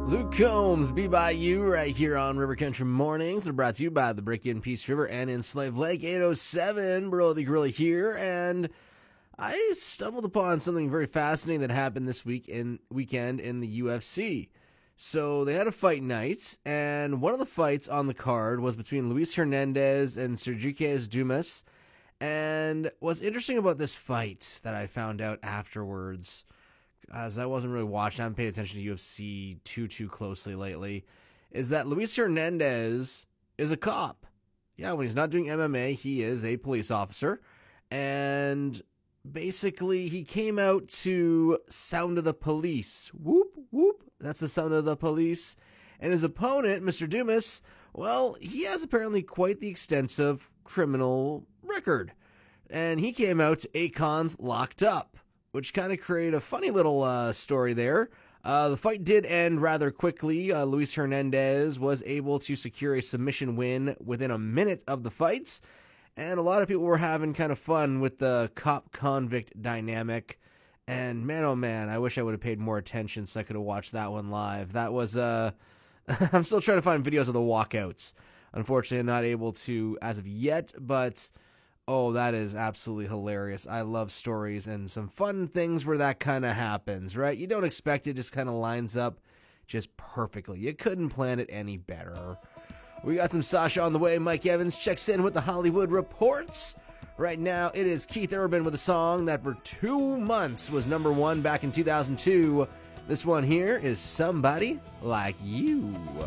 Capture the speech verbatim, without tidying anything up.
Luke Combs, Be By You, right here on River Country Mornings. They're brought to you by the Brick in Peace River and in Slave Lake. eight oh seven, Burrow the Gorilla here, and I stumbled upon something very fascinating that happened this week in weekend in the U F C. So they had a fight night, and one of the fights on the card was between Luis Hernandez and Sergiquez Dumas. And what's interesting about this fight that I found out afterwards, as I wasn't really watching, I haven't paid attention to U F C too, too closely lately, is that Luis Hernandez is a cop. Yeah, when he's not doing M M A, he is a police officer. And basically, he came out to Sound of the Police. Whoop, whoop. That's the Sound of the Police. And his opponent, Mister Dumas, well, he has apparently quite the extensive criminal record. And he came out to Akon's Locked Up, which kind of created a funny little uh, story there. Uh, the fight did end rather quickly. Uh, Luis Hernandez was able to secure a submission win within a minute of the fights. And a lot of people were having kind of fun with the cop-convict dynamic. And man, oh man, I wish I would have paid more attention so I could have watched that one live. That was, uh, I'm still trying to find videos of the walkouts. Unfortunately, I'm not able to as of yet, but oh, that is absolutely hilarious. I love stories and some fun things where that kind of happens, right? You don't expect it, just kind of lines up just perfectly. You couldn't plan it any better. We got some Sasha on the way. Mike Evans checks in with the Hollywood Reports. Right now, it is Keith Urban with a song that for two months was number one back in two thousand two. This one here is Somebody Like You.